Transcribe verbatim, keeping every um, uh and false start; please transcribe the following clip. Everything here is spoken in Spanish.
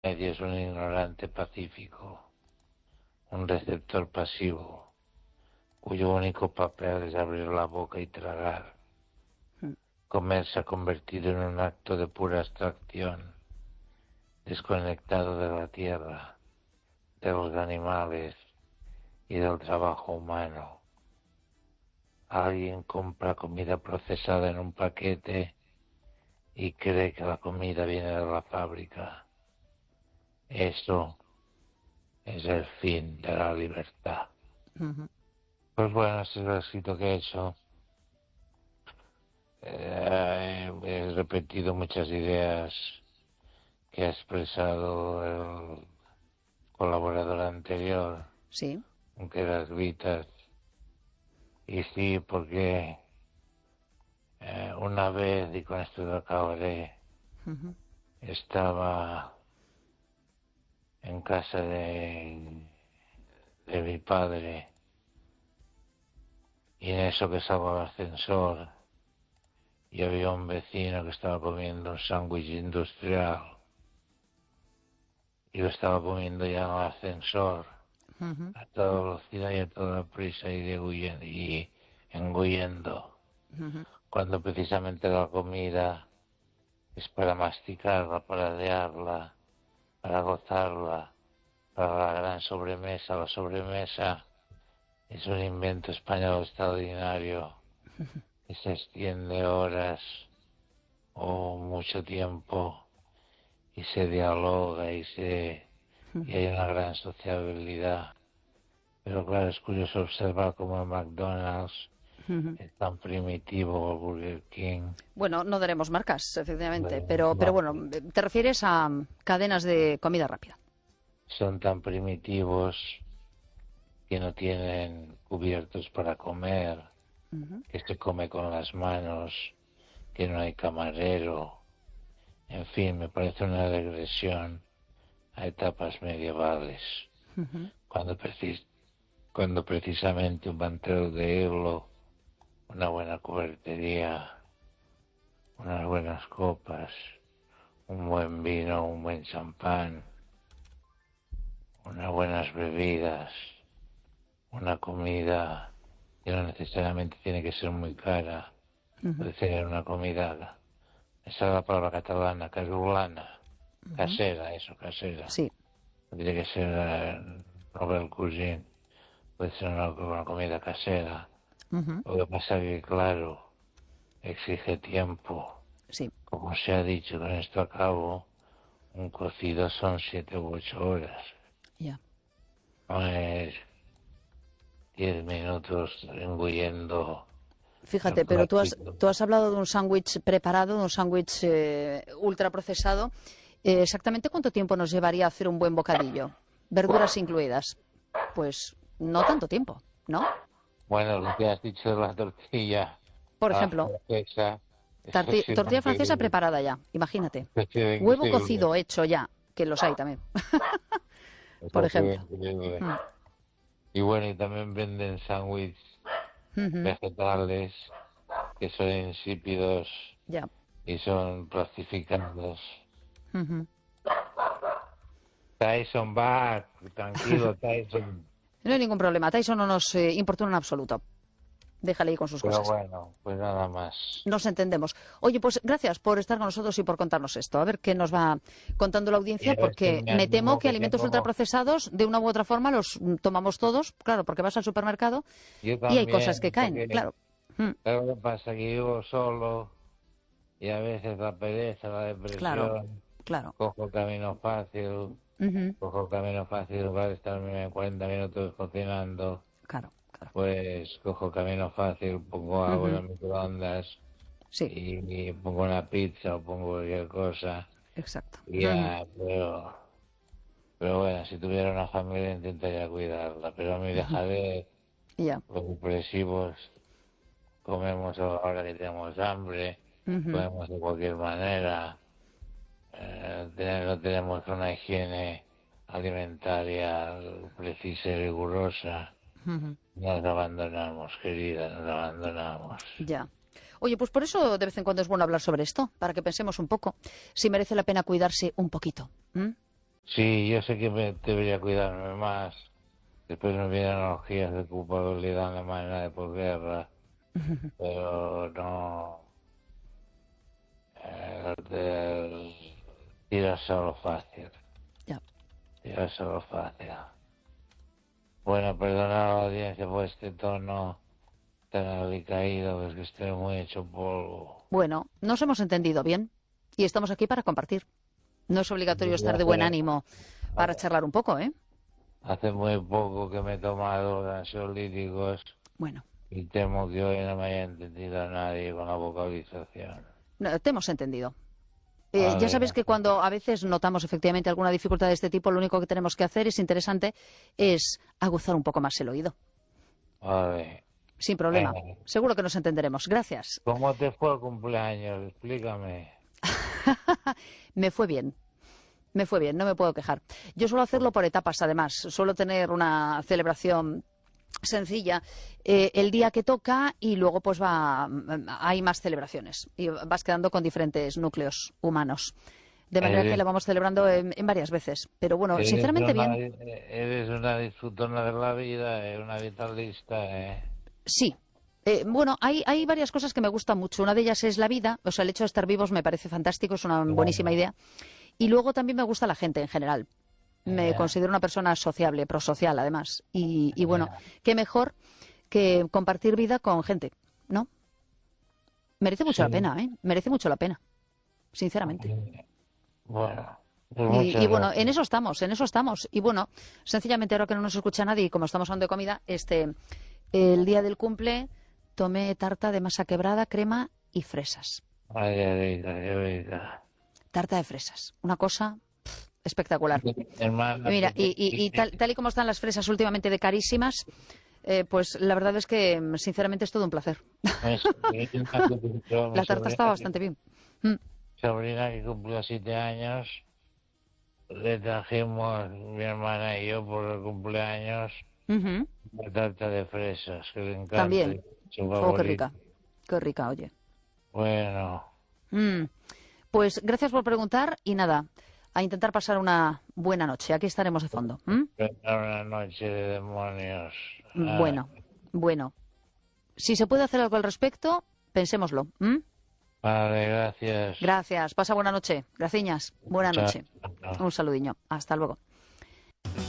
Medio es un ignorante pacífico, un receptor pasivo, cuyo único papel es abrir la boca y tragar. Comer se ha convertido en un acto de pura abstracción, desconectado de la tierra, de los animales y del trabajo humano. Alguien compra comida procesada en un paquete y cree que la comida viene de la fábrica. Eso es el fin de la libertad. Ujú. Pues bueno, ese es el escrito que he hecho. Eh, he repetido muchas ideas que ha expresado el colaborador anterior, Sí. aunque las gritas. Y sí, porque eh, una vez, y con esto lo acabaré, Ujú. estaba en casa de, de mi padre y en eso que salgo al ascensor y había un vecino que estaba comiendo un sándwich industrial y lo estaba comiendo ya en el ascensor Ujú. a toda velocidad y a toda prisa y, deguyendo, y engullendo, Ujú. cuando precisamente la comida es para masticarla, para dearla, para gozarla, para la gran sobremesa. La sobremesa es un invento español extraordinario que se extiende horas o mucho tiempo y se dialoga y se y hay una gran sociabilidad. Pero claro, es curioso observar cómo el McDonald's Ujú. es tan primitivo, o el Burger King. Bueno, no daremos marcas, efectivamente, Bueno, pero, pero no, bueno, te refieres a cadenas de comida rápida. son tan primitivos que no tienen cubiertos para comer, Ujú. que se come con las manos, que no hay camarero. En fin, me parece una regresión a etapas medievales, Ujú. cuando, precis- cuando precisamente un mantero de hilo, una buena cubertería, unas buenas copas, un buen vino, un buen champán, unas buenas bebidas, una comida que no necesariamente tiene que ser muy cara, Ujú. puede ser una comida, esa es la palabra catalana, casolana, Ujú. casera, eso, casera. Sí. No tiene que ser eh, Nobel Cuisine, puede ser una, una comida casera. Ujú. Lo que pasa que, claro, exige tiempo. Sí. Como se ha dicho, con esto acabo, un cocido son siete u ocho horas. Ya. No es diez minutos engullendo el Fíjate, pero tú has, platito. tú has hablado de un sándwich preparado, de un sándwich eh, ultraprocesado. Eh, ¿exactamente cuánto tiempo nos llevaría a hacer un buen bocadillo? Verduras incluidas. Pues no tanto tiempo, ¿no? Bueno, lo que has dicho de la tortilla Por a la ejemplo, francesa, eso ha tarti- sido tortilla francesa increíble. preparada ya, imagínate. Eso ha sido Huevo increíble. cocido hecho ya, que los hay también, Eso por ha sido ejemplo. increíble. Mm. Y bueno, y también venden sándwiches Ujú. vegetales que son insípidos Ya. y son plastificados. Ujú. Tyson va, tranquilo, Tyson. No hay ningún problema. Tyson no nos eh, importuna en absoluto. Déjale ahí con sus Pero cosas. bueno, pues nada más. Nos entendemos. Oye, pues gracias por estar con nosotros y por contarnos esto. A ver qué nos va contando la Y audiencia, a ver si porque me me temo animo que que alimentos tengo. ultraprocesados, de una u otra forma, los mm, tomamos todos, claro, porque vas al supermercado Yo y hay cosas que también, caen, porque claro. Mm. claro que pasa que vivo solo y a veces la pereza, la Claro, depresión, claro. cojo el camino fácil, Ujú. cojo el camino fácil para estarme cuarenta minutos cocinando, Claro, claro. pues cojo el camino fácil, pongo algo en Ujú. el microondas Sí, y, y pongo una pizza o pongo cualquier cosa exacto. y Ujú. ya, pero, pero bueno, si tuviera una familia intentaría cuidarla, pero a mí Ujú. dejaré Ya. los depresivos, comemos ahora que tenemos hambre, Ujú. comemos de cualquier manera, eh, te- no tenemos una higiene alimentaria precisa y rigurosa. Ujú. Nos abandonamos, querida, nos abandonamos. Ya. Oye, pues por eso de vez en cuando es bueno hablar sobre esto, para que pensemos un poco si merece la pena cuidarse un poquito. ¿M? Sí, yo sé que me debería cuidarme más. Después me vienen orgías de culpabilidad en la manera de posguerra, pero no. Eh, de- tirarse a lo fácil. Ya. Tirarse a lo fácil. Bueno, perdona a la audiencia por este tono tan alicaído, es que estoy muy hecho polvo. Bueno, nos hemos entendido bien y estamos aquí para compartir. No es obligatorio estar de buen Hace, ánimo para charlar un poco, ¿eh? hace muy poco que me he tomado ansiolíticos Bueno, y temo que hoy no me haya entendido a nadie con la vocalización. no, te hemos entendido. Eh, ya Vale, sabes que cuando a veces notamos efectivamente alguna dificultad de este tipo, lo único que tenemos que hacer, es interesante, es aguzar un poco más el oído. vale. Sin problema. Eh, Seguro que nos entenderemos. Gracias. ¿Cómo te fue el cumpleaños? Explícame. Me fue bien. Me fue bien, no me puedo quejar. Yo suelo hacerlo por etapas, además. Suelo tener una celebración sencilla eh, el día que toca y luego pues va hay más celebraciones y vas quedando con diferentes núcleos humanos. De manera que Eres, la vamos celebrando en, en varias veces. Pero bueno, eres sinceramente una, bien. eres una disfrutona de la vida, eh, una vitalista, ¿eh? Sí. Eh, bueno, hay, hay varias cosas que me gustan mucho. Una de ellas es la vida, o sea, el hecho de estar vivos me parece fantástico, es una buenísima Bueno, idea. Y luego también me gusta la gente en general. Me ya, considero una persona sociable, prosocial además. Y, y bueno, ya. qué mejor que compartir vida con gente, ¿no? Merece mucho la Sí, pena, ¿eh? Merece mucho la pena, sinceramente. bueno, pues Y, y muchas bueno, en gracias. eso estamos, en eso estamos. Y bueno, sencillamente ahora que no nos escucha nadie y como estamos hablando de comida, este, el día del cumple tomé tarta de masa quebrada, crema y fresas. Ay, qué rica, qué rica. Tarta de fresas, una cosa pff, espectacular. Y Hermana, mira, te- y, y- y tal, tal y como están las fresas últimamente de carísimas, eh, pues la verdad es que, mm, sinceramente, es todo un placer. mi sobrina que cumplió- mi La tarta está sobrina bastante que, bien. Mm, sobrina que cumplió siete años, le trajimos, mi hermana y yo, por el cumpleaños, ujú. una tarta de fresas, que le encanta, También. y su Oh, qué favorito. rica. Qué rica, oye. Bueno, Mm. Pues gracias por preguntar y nada, a intentar pasar una buena noche. Aquí estaremos de fondo. ¿M? era una noche de demonios. Ah, Bueno, bueno. Si se puede hacer algo al respecto, pensémoslo. ¿M? vale, gracias. Gracias. Pasa buena noche. Graciñas. Buena Chao. noche. Un saludiño. Hasta luego.